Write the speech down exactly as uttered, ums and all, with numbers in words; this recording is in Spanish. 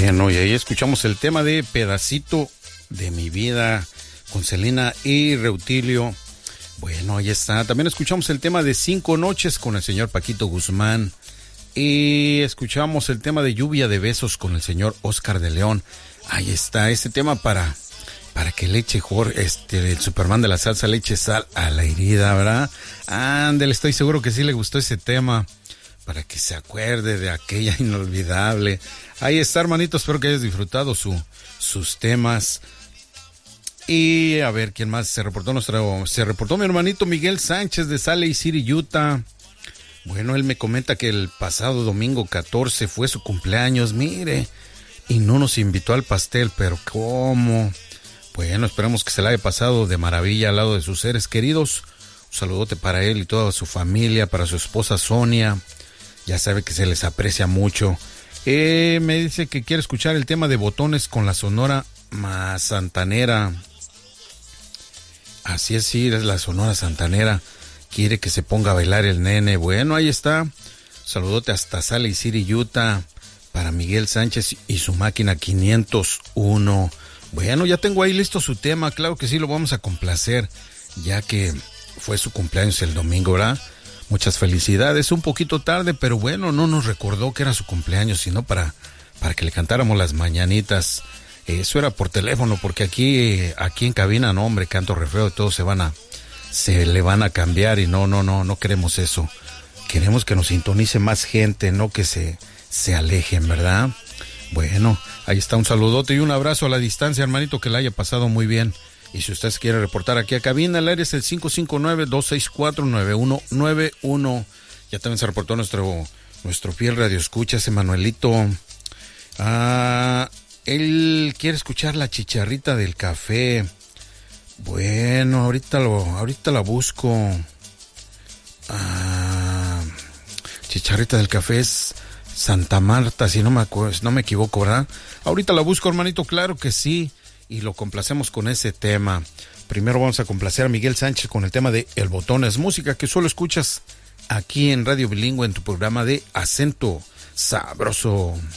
Bueno, y ahí escuchamos el tema de Pedacito de mi vida con Selena y Reutilio. Bueno, ahí está. También escuchamos el tema de Cinco Noches con el señor Paquito Guzmán. Y escuchamos el tema de Lluvia de Besos con el señor Oscar de León. Ahí está, este tema para, para que le eche Jorge, este, el Superman de la salsa, le eche sal a la herida, ¿verdad? Ándale, estoy seguro que sí le gustó ese tema, para que se acuerde de aquella inolvidable. Ahí está, hermanito, espero que hayas disfrutado su, sus temas. Y a ver, ¿quién más se reportó? Nuestro, se reportó mi hermanito Miguel Sánchez de Salt Lake City, Utah. Bueno, él me comenta que el pasado domingo catorce fue su cumpleaños, mire, y no nos invitó al pastel, pero ¿cómo? Bueno, esperamos que se la haya pasado de maravilla al lado de sus seres queridos. Un saludote para él y toda su familia, para su esposa Sonia. Ya sabe que se les aprecia mucho. Eh, me dice que quiere escuchar el tema de Botones con la Sonora Santanera. Así es, sí, es la Sonora Santanera. Quiere que se ponga a bailar el nene. Bueno, ahí está. Saludote hasta Salt Lake City, Utah, para Miguel Sánchez y su máquina quinientos uno. Bueno, ya tengo ahí listo su tema. Claro que sí, lo vamos a complacer, ya que fue su cumpleaños el domingo, ¿verdad? Muchas felicidades. Un poquito tarde, pero bueno, no nos recordó que era su cumpleaños, sino para, para que le cantáramos las mañanitas. Eso era por teléfono, porque aquí, aquí en cabina, no, hombre, canto re feo y todos se van a, se le van a cambiar y no, no, no, no queremos eso. Queremos que nos sintonice más gente, no que se, se alejen, ¿verdad? Bueno, ahí está, un saludote y un abrazo a la distancia, hermanito, que la haya pasado muy bien. Y si usted se quiere reportar aquí a cabina, el área es el cinco cinco nueve, dos seis cuatro, nueve uno nueve uno. Ya también se reportó nuestro, nuestro fiel radioescucha, ese Manuelito. Ah... Él quiere escuchar la chicharrita del café. Bueno, ahorita lo, ahorita la busco. Ah, chicharrita del café es Santa Marta, si no me acuerdo, no me equivoco, ¿verdad? Ahorita la busco, hermanito, claro que sí. Y lo complacemos con ese tema. Primero vamos a complacer a Miguel Sánchez con el tema de El Botón es música, que solo escuchas aquí en Radio Bilingüe en tu programa de Acento Sabroso.